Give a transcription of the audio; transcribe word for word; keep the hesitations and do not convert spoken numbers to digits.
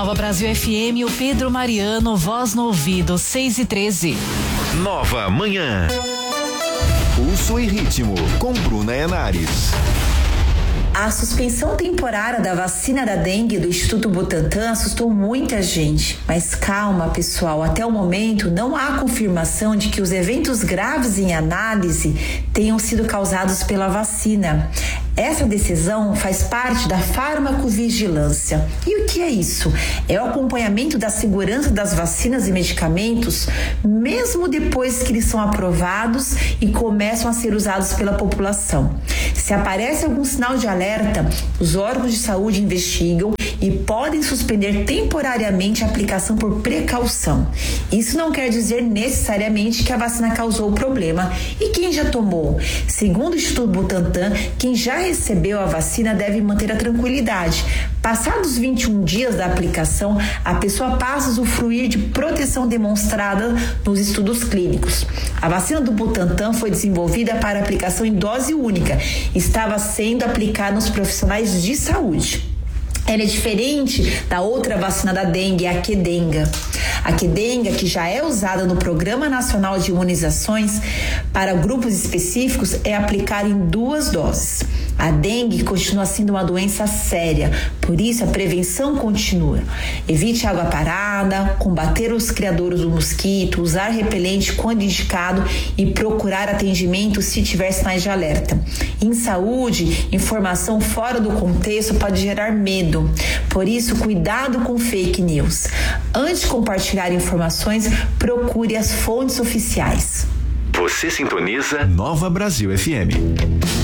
Nova Brasil F M, o Pedro Mariano, voz no ouvido, seis e treze. Nova Manhã. Pulso e ritmo, com Bruna Henares. A suspensão temporária da vacina da dengue do Instituto Butantan assustou muita gente. Mas calma, pessoal, até o momento não há confirmação de que os eventos graves em análise tenham sido causados pela vacina. Essa decisão faz parte da farmacovigilância. E o que é isso? É o acompanhamento da segurança das vacinas e medicamentos, mesmo depois que eles são aprovados e começam a ser usados pela população. Se aparece algum sinal de alerta, os órgãos de saúde investigam e podem suspender temporariamente a aplicação por precaução. Isso não quer dizer necessariamente que a vacina causou o problema. E quem já tomou? Segundo o Instituto Butantan, quem já recebeu a vacina deve manter a tranquilidade. Passados vinte e um dias da aplicação, a pessoa passa a usufruir de proteção demonstrada nos estudos clínicos. A vacina do Butantan foi desenvolvida para aplicação em dose única. Estava sendo aplicada nos profissionais de saúde. Ela é diferente da outra vacina da dengue, a Qdenga. A Qdenga, que já é usada no Programa Nacional de Imunizações para grupos específicos, é aplicada em duas doses. A dengue continua sendo uma doença séria, por isso a prevenção continua. Evite água parada, combater os criadores do mosquito, usar repelente quando indicado e procurar atendimento se tiver sinais de alerta. Em saúde, informação fora do contexto pode gerar medo, por isso cuidado com fake news. Antes de compartilhar informações, procure as fontes oficiais. Você sintoniza Nova Brasil F M.